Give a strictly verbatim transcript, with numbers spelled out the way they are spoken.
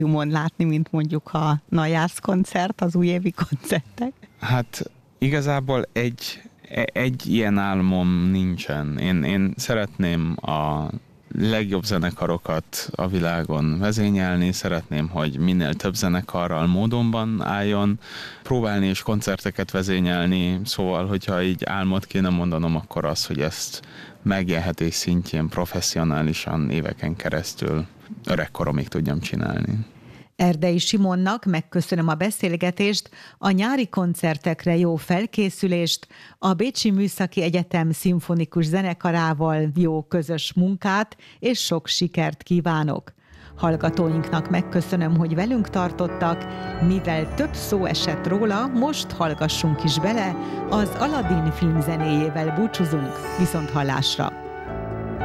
látni, mint mondjuk a Najász koncert, az újévi koncertek? Hát igazából egy, egy ilyen álmom nincsen. Én, én szeretném a legjobb zenekarokat a világon vezényelni, szeretném, hogy minél több zenekarral módonban álljon, próbálni és koncerteket vezényelni, szóval, hogyha így álmot kéne mondanom, akkor az, hogy ezt megélhetés szintjén professzionálisan éveken keresztül öregkoromig tudjam csinálni. Erdei Simonnak megköszönöm a beszélgetést, a nyári koncertekre jó felkészülést, a Bécsi Műszaki Egyetem szimfonikus zenekarával jó közös munkát és sok sikert kívánok. Hallgatóinknak megköszönöm, hogy velünk tartottak, mivel több szó esett róla, most hallgassunk is bele, az Aladdin film zenéjével búcsúzunk, viszont hallásra!